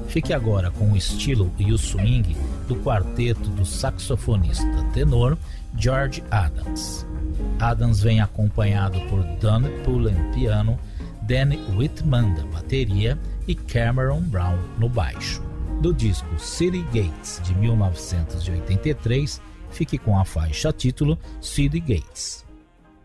Fique agora com o estilo e o swing do quarteto do saxofonista tenor George Adams. Adams vem acompanhado por Don Pullen piano, Danny Whitman da bateria e Cameron Brown no baixo. Do disco City Gates de 1983, fique com a faixa título City Gates.